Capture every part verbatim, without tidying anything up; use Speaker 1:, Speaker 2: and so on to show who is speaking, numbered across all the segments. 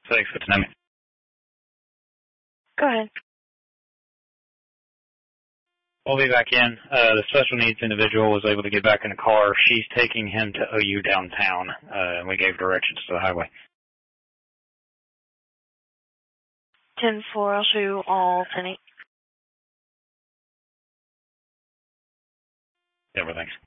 Speaker 1: Thanks for tonight.
Speaker 2: Go ahead.
Speaker 1: We'll be back in. Uh, the special needs individual was able to get back in the car. She's taking him to O U downtown, uh, and we gave directions to the highway.
Speaker 2: ten four, I'll show you all ten eight.
Speaker 1: Yeah, well, thanks.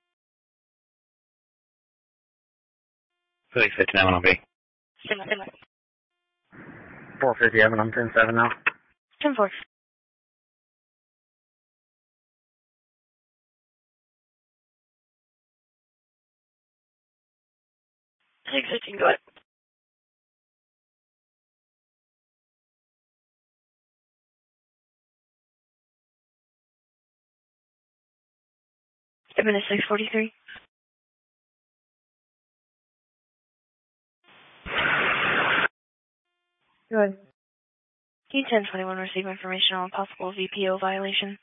Speaker 1: six fifty-nine on B.
Speaker 2: Stand by, stand by.
Speaker 1: four fifty, I'm on ten seven now.
Speaker 2: ten four. six fifteen, go ahead. A minute six forty-three. Go ahead. Key ten twenty-one, receive information on possible V P O violation.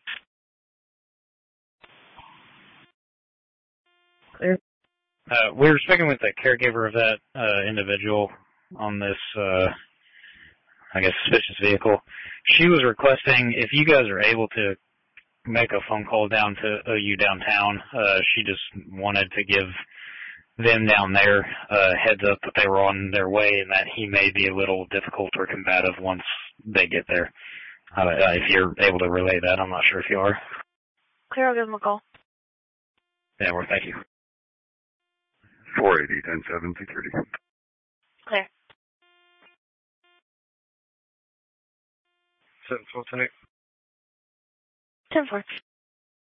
Speaker 2: Clear.
Speaker 1: Uh, we were speaking with the caregiver of that uh, individual on this, uh, I guess, suspicious vehicle. She was requesting if you guys are able to make a phone call down to O U downtown. Uh, she just wanted to give them down there uh, heads up that they were on their way and that he may be a little difficult or combative once they get there. Uh, if you're able to relay that, I'm not sure if you are.
Speaker 2: Clear, I'll give him a call.
Speaker 1: Yeah, well, thank you.
Speaker 3: four eighty, ten seven, two thirty.
Speaker 2: Clear.
Speaker 3: seven four ten eight.
Speaker 2: ten four.